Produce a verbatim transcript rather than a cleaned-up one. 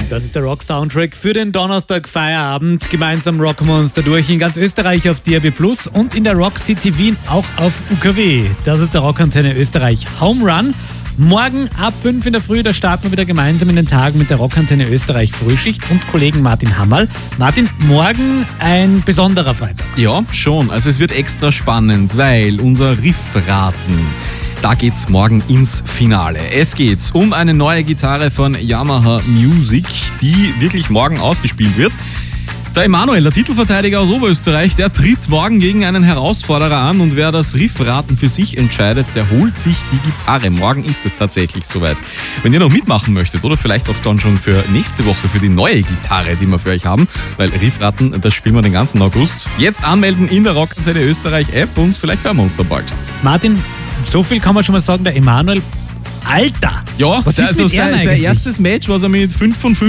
Das ist der Rock-Soundtrack für den Donnerstag-Feierabend. Gemeinsam rocken wir uns da durch in ganz Österreich auf D A B plus und in der Rock City Wien auch auf U K W. Das ist der Rockantenne Österreich Home Run. Morgen ab fünf in der Früh, da starten wir wieder gemeinsam in den Tagen mit der Rockantenne Österreich Frühschicht und Kollegen Martin Hammerl. Martin, morgen ein besonderer Freitag. Ja, schon. Also es wird extra spannend, weil unser Riffraten, da geht's morgen ins Finale. Es geht um eine neue Gitarre von Yamaha Music, die wirklich morgen ausgespielt wird. Der Emanuel, der Titelverteidiger aus Oberösterreich, der tritt morgen gegen einen Herausforderer an und wer das Riffraten für sich entscheidet, der holt sich die Gitarre. Morgen ist es tatsächlich soweit. Wenn ihr noch mitmachen möchtet oder vielleicht auch dann schon für nächste Woche für die neue Gitarre, die wir für euch haben, weil Riffraten, das spielen wir den ganzen August. Jetzt anmelden in der Rockantenne Österreich App und vielleicht hören wir uns da bald. Martin, so viel kann man schon mal sagen, der Emanuel, Alter! Ja, was ist also mit sein, sein erstes Match, was er mit fünf von fünf